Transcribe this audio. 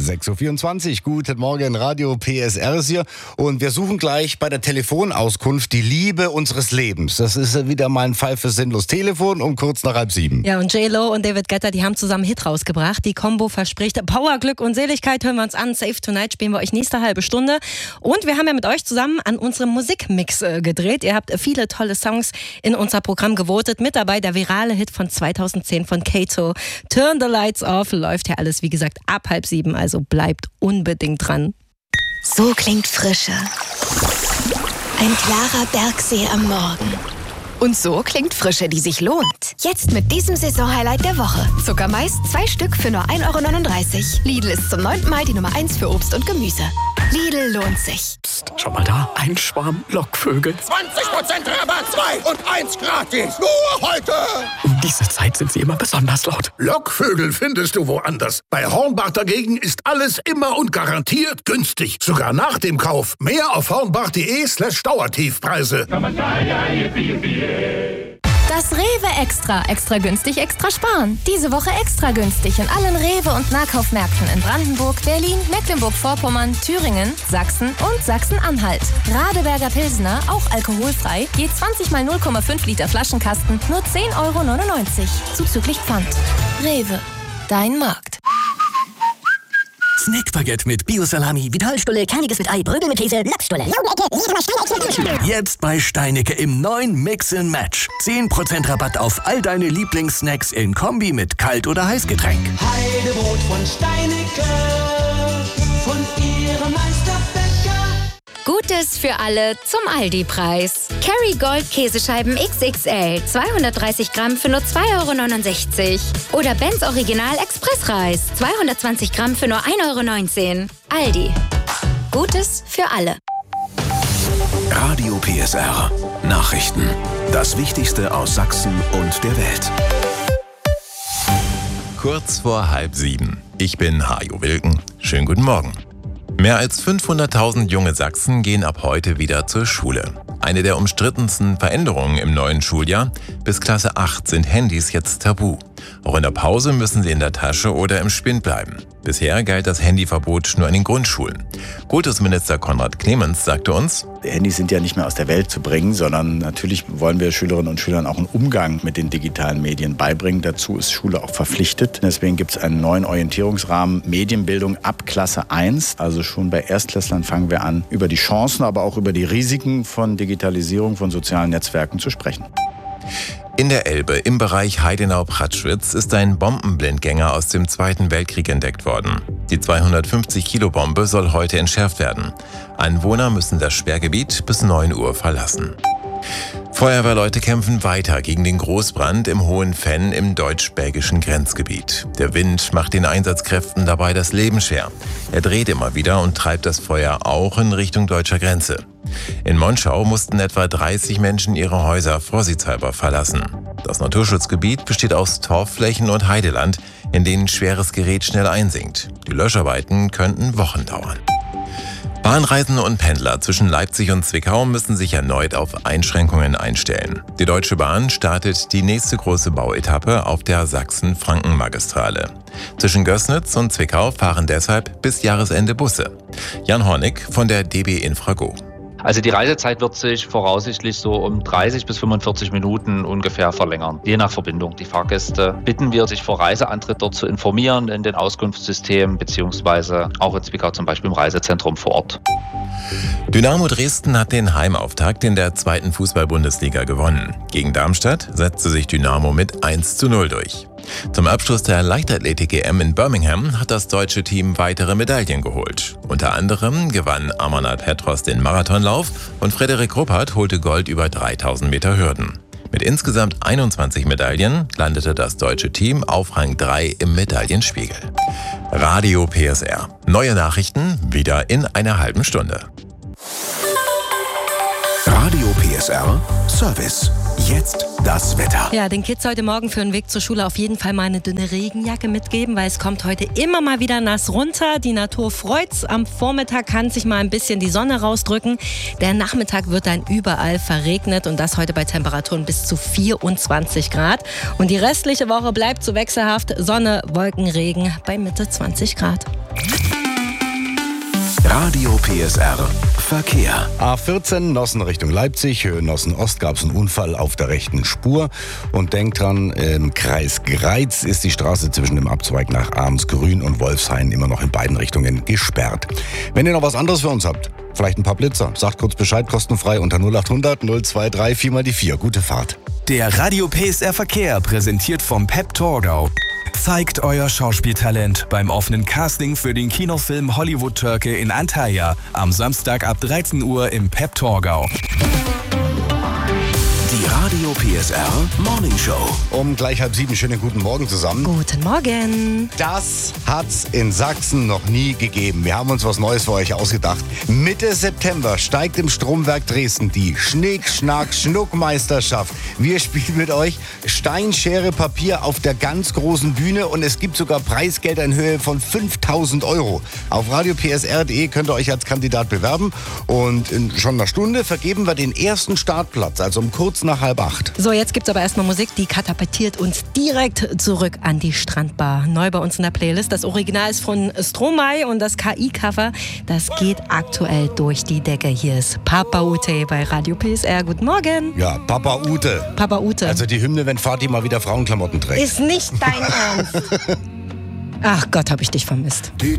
6.24 Uhr. Guten Morgen, Radio PSR ist hier. Und wir suchen gleich bei der Telefonauskunft die Liebe unseres Lebens. Das ist wieder mal ein Fall für sinnlos Telefon um kurz nach 6:30. Ja, und J-Lo und David Guetta, die haben zusammen einen Hit rausgebracht. Die Kombo verspricht Power, Glück und Seligkeit. Hören wir uns an. Save Tonight spielen wir euch nächste halbe Stunde. Und wir haben ja mit euch zusammen an unserem Musikmix gedreht. Ihr habt viele tolle Songs in unser Programm gewotet. Mit dabei der virale Hit von 2010 von Kato. Turn the Lights Off. Läuft ja alles, wie gesagt, ab 6:30. Also bleibt unbedingt dran. So klingt Frische. Ein klarer Bergsee am Morgen. Und so klingt Frische, die sich lohnt. Jetzt mit diesem Saisonhighlight der Woche. Zuckermais 2 Stück für nur 1,39 €. Lidl ist zum 9. Mal die Nummer 1 für Obst und Gemüse. Lidl lohnt sich. Psst, schau mal da, ein Schwarm Lockvögel. 20% Rabatt, 2 und 1 gratis. Nur heute. Um diese Zeit sind sie immer besonders laut. Lockvögel findest du woanders. Bei Hornbach dagegen ist alles immer und garantiert günstig. Sogar nach dem Kauf. Mehr auf hornbach.de/Dauertiefpreise. Das Rewe Extra. Extra günstig, extra sparen. Diese Woche extra günstig in allen Rewe- und Nahkaufmärkten in Brandenburg, Berlin, Mecklenburg-Vorpommern, Thüringen, Sachsen und Sachsen-Anhalt. Radeberger Pilsner, auch alkoholfrei, je 20 mal 0,5 Liter Flaschenkasten, nur 10,99 €. Zuzüglich Pfand. Rewe. Dein Markt. Snackbaguette mit Bio-Salami, Vitalstulle, kerniges mit Ei, Brödel mit Käse, Lachsstulle. jetzt bei Steinecke im neuen Mix & Match. 10% Rabatt auf all deine Lieblingssnacks in Kombi mit Kalt- oder Heißgetränk. Heidebrot von Steinecke, von ihrem Meisterbäcker. Gutes für alle zum Aldi-Preis. Kerrygold Käsescheiben XXL, 230 Gramm für nur 2,69 €. Oder Benz Original Expressreis, 220 Gramm für nur 1,19 €. Aldi. Gutes für alle. Radio PSR. Nachrichten. Das Wichtigste aus Sachsen und der Welt. Kurz vor 6:30. Ich bin Hajo Wilken. Schönen guten Morgen. Mehr als 500.000 junge Sachsen gehen ab heute wieder zur Schule. Eine der umstrittensten Veränderungen im neuen Schuljahr: bis Klasse 8 sind Handys jetzt tabu. Auch in der Pause müssen sie in der Tasche oder im Spind bleiben. Bisher galt das Handyverbot nur an den Grundschulen. Kultusminister Konrad Clemens sagte uns: Die Handys sind ja nicht mehr aus der Welt zu bringen, sondern natürlich wollen wir Schülerinnen und Schülern auch einen Umgang mit den digitalen Medien beibringen. Dazu ist Schule auch verpflichtet. Deswegen gibt es einen neuen Orientierungsrahmen Medienbildung ab Klasse 1. Also schon bei Erstklässlern fangen wir an, über die Chancen, aber auch über die Risiken von Digitalisierung von sozialen Netzwerken zu sprechen. In der Elbe im Bereich Heidenau-Pratschwitz ist ein Bombenblindgänger aus dem Zweiten Weltkrieg entdeckt worden. Die 250-Kilo-Bombe soll heute entschärft werden. Anwohner müssen das Sperrgebiet bis 9 Uhr verlassen. Feuerwehrleute kämpfen weiter gegen den Großbrand im Hohen Venn im deutsch-belgischen Grenzgebiet. Der Wind macht den Einsatzkräften dabei das Leben schwer. Er dreht immer wieder und treibt das Feuer auch in Richtung deutscher Grenze. In Monschau mussten etwa 30 Menschen ihre Häuser vorsichtshalber verlassen. Das Naturschutzgebiet besteht aus Torfflächen und Heideland, in denen schweres Gerät schnell einsinkt. Die Löscharbeiten könnten Wochen dauern. Bahnreisende und Pendler zwischen Leipzig und Zwickau müssen sich erneut auf Einschränkungen einstellen. Die Deutsche Bahn startet die nächste große Bauetappe auf der Sachsen-Franken-Magistrale. Zwischen Gößnitz und Zwickau fahren deshalb bis Jahresende Busse. Jan Hornig von der DB Infrago. Also die Reisezeit wird sich voraussichtlich so um 30 bis 45 Minuten ungefähr verlängern, je nach Verbindung. Die Fahrgäste bitten wir, sich vor Reiseantritt dort zu informieren in den Auskunftssystemen beziehungsweise auch in Zwickau zum Beispiel im Reisezentrum vor Ort. Dynamo Dresden hat den Heimauftakt in der 2. Fußball-Bundesliga gewonnen. Gegen Darmstadt setzte sich Dynamo mit 1:0 durch. Zum Abschluss der Leichtathletik-EM in Birmingham hat das deutsche Team weitere Medaillen geholt. Unter anderem gewann Amanat Petros den Marathonlauf und Frederik Ruppert holte Gold über 3000 Meter Hürden. Mit insgesamt 21 Medaillen landete das deutsche Team auf Rang 3 im Medaillenspiegel. Radio PSR. Neue Nachrichten wieder in einer halben Stunde. Radio PSR Service. Jetzt das Wetter. Ja, den Kids heute Morgen für den Weg zur Schule auf jeden Fall mal eine dünne Regenjacke mitgeben, weil es kommt heute immer mal wieder nass runter. Die Natur freut's. Am Vormittag kann sich mal ein bisschen die Sonne rausdrücken. Der Nachmittag wird dann überall verregnet und das heute bei Temperaturen bis zu 24 Grad. Und die restliche Woche bleibt so wechselhaft. Sonne, Wolken, Regen bei Mitte 20 Grad. Radio PSR Verkehr. A14 Nossen Richtung Leipzig, Höhe Nossen Ost gab es einen Unfall auf der rechten Spur. Und denkt dran, im Kreis Greiz ist die Straße zwischen dem Abzweig nach Arnsgrün und Wolfshain immer noch in beiden Richtungen gesperrt. Wenn ihr noch was anderes für uns habt, vielleicht ein paar Blitzer, sagt kurz Bescheid, kostenfrei unter 0800 023 4 mal die 4. Gute Fahrt. Der Radio PSR Verkehr, präsentiert vom Pep Torgau. Zeigt euer Schauspieltalent beim offenen Casting für den Kinofilm Hollywood Türke in Antalya am Samstag ab 13 Uhr im Pep Torgau. Die Radio PSR Morning Show. Um gleich 6:30, schönen guten Morgen zusammen. Guten Morgen. Das hat's in Sachsen noch nie gegeben. Wir haben uns was Neues für euch ausgedacht. Mitte September steigt im Stromwerk Dresden die Schnick-Schnack-Schnuck-Meisterschaft. Wir spielen mit euch Stein, Schere, Papier auf der ganz großen Bühne und es gibt sogar Preisgelder in Höhe von 5.000 €. Auf radiopsr.de könnt ihr euch als Kandidat bewerben und in schon einer Stunde vergeben wir den ersten Startplatz, also um kurz nach 7:30. So, jetzt gibt's aber erstmal Musik, die katapultiert uns direkt zurück an die Strandbar. Neu bei uns in der Playlist. Das Original ist von Stromae und das KI-Cover, das geht aktuell durch die Decke. Hier ist Papa Ute bei Radio PSR. Guten Morgen. Ja, Papa Ute. Papa Ute. Also die Hymne, wenn Vati mal wieder Frauenklamotten trägt. Ist nicht dein Ernst. Ach Gott, hab ich dich vermisst. Die